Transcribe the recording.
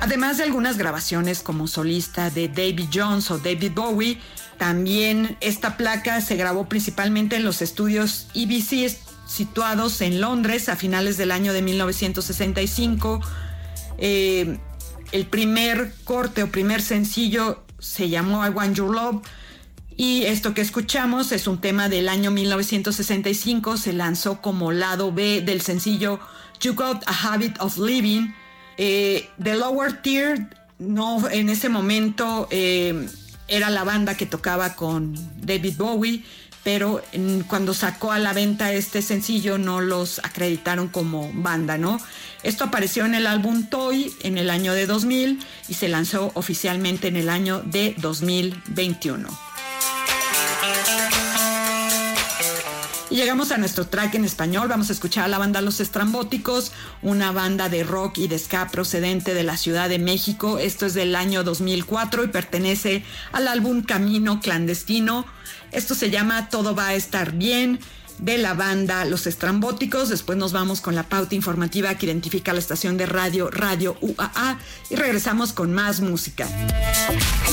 además de algunas grabaciones como solista de David Jones o David Bowie. También esta placa se grabó principalmente en los estudios EBC situados en Londres a finales del año de 1965. El primer corte o primer sencillo se llamó I Want Your Love, y esto que escuchamos es un tema del año 1965, se lanzó como lado B del sencillo You Got a Habit of Living. The Lower Tier no, en ese momento era la banda que tocaba con David Bowie, pero cuando sacó a la venta este sencillo no los acreditaron como banda, ¿no? Esto apareció en el álbum Toy en el año de 2000 y se lanzó oficialmente en el año de 2021. Y llegamos a nuestro track en español. Vamos a escuchar a la banda Los Estrambóticos, una banda de rock y de ska procedente de la Ciudad de México. Esto es del año 2004 y pertenece al álbum Camino Clandestino. Esto se llama Todo va a estar bien, de la banda Los Estrambóticos. Después nos vamos con la pauta informativa que identifica la estación de Radio UAA y regresamos con más música.